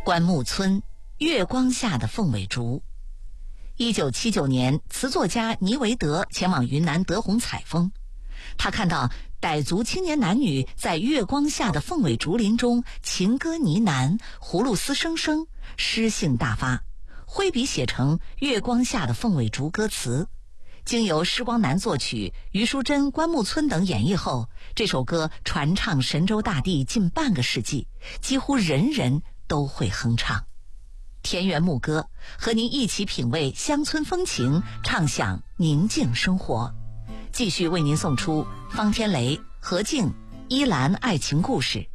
关木村，月光下的凤尾竹。1979年，词作家尼维德前往云南德宏采风，他看到傣族青年男女在月光下的凤尾竹林中情歌呢喃，葫芦丝声声，诗兴大发，挥笔写成《月光下的凤尾竹》歌词。经由施光南作曲，余淑珍、关木村等演绎后，这首歌传唱神州大地近半个世纪，几乎人人都会哼唱。田园牧歌，和您一起品味乡村风情，畅享宁静生活。继续为您送出方天雷、何静、依兰爱情故事。